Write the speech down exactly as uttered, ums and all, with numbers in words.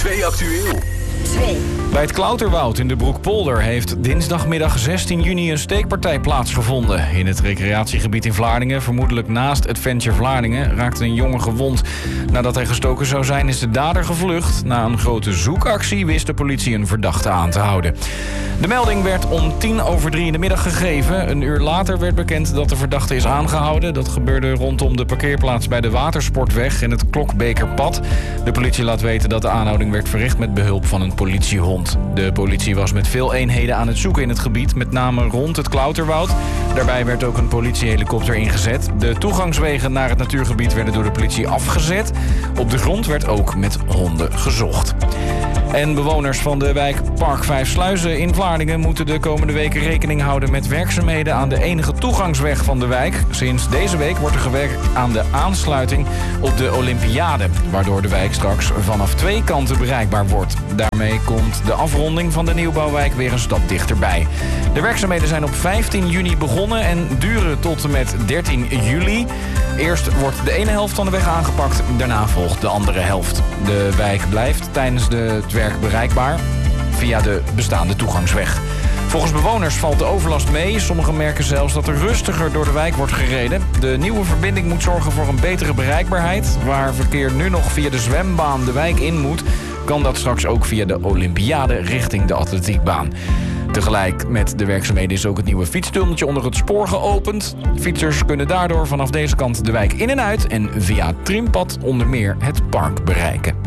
twee Actueel. twee. Bij het Klauterwoud in de Broekpolder heeft dinsdagmiddag zestien juni een steekpartij plaatsgevonden. In het recreatiegebied in Vlaardingen, vermoedelijk naast Adventure Vlaardingen, raakte een jongen gewond. Nadat hij gestoken zou zijn, is de dader gevlucht. Na een grote zoekactie wist de politie een verdachte aan te houden. De melding werd om tien over drie in de middag gegeven. Een uur later werd bekend dat de verdachte is aangehouden. Dat gebeurde rondom de parkeerplaats bij de Watersportweg en het Klokbekerpad. De politie laat weten dat de aanhouding werd verricht met behulp van een politiehond. De politie was met veel eenheden aan het zoeken in het gebied, met name rond het Klauterwoud. Daarbij werd ook een politiehelikopter ingezet. De toegangswegen naar het natuurgebied werden door de politie afgezet. Op de grond werd ook met honden gezocht. En bewoners van de wijk Park Vijfsluizen in Vlaardingen moeten de komende weken rekening houden met werkzaamheden aan de enige toegangsweg van de wijk. Sinds deze week wordt er gewerkt aan de aansluiting op de Olympiade, waardoor de wijk straks vanaf twee kanten bereikbaar wordt. Daarmee komt de afronding van de nieuwbouwwijk weer een stap dichterbij. De werkzaamheden zijn op vijftien juni begonnen en duren tot en met dertien juli. Eerst wordt de ene helft van de weg aangepakt, daarna volgt de andere helft. De wijk blijft tijdens de, het werk bereikbaar via de bestaande toegangsweg. Volgens bewoners valt de overlast mee. Sommigen merken zelfs dat er rustiger door de wijk wordt gereden. De nieuwe verbinding moet zorgen voor een betere bereikbaarheid. Waar verkeer nu nog via de zwembaan de wijk in moet, kan dat straks ook via de Olympiade richting de atletiekbaan. Tegelijk met de werkzaamheden is ook het nieuwe fietstunneltje onder het spoor geopend. Fietsers kunnen daardoor vanaf deze kant de wijk in en uit en via het trimpad onder meer het park bereiken.